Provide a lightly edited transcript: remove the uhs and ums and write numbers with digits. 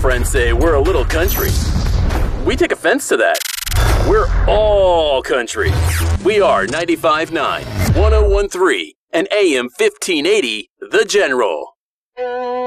friends say we're a little country. We take offense to that. We're all country. We are 95.9, 101.3, and AM 1580, The General.